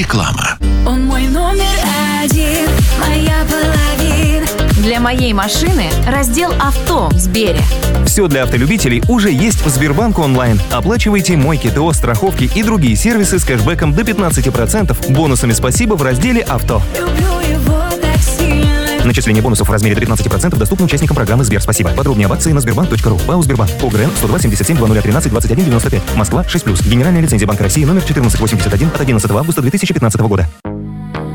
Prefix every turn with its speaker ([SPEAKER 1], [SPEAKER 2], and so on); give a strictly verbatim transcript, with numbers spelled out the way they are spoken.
[SPEAKER 1] Реклама.
[SPEAKER 2] Он мой номер один, моя половина.
[SPEAKER 3] Для моей машины раздел «Авто» в Сбере.
[SPEAKER 4] Все для автолюбителей уже есть в Сбербанк онлайн. Оплачивайте мойки, ТО, страховки и другие сервисы с кэшбэком до пятнадцати процентов, бонусами «Спасибо» в разделе «Авто».
[SPEAKER 2] Люблю его так сильно.
[SPEAKER 4] Начисление бонусов в размере до пятнадцати процентов доступно участникам программы «Сбер Спасибо». Подробнее об акции на сбербанк точка ру. ПАО «Сбербанк». ОГРН сто два семьдесят семь двадцать тринадцать двадцать один девяносто пять. Москва шесть плюс. Генеральная лицензия Банка России номер четырнадцать восемьдесят один от одиннадцатого августа две тысячи пятнадцатого года.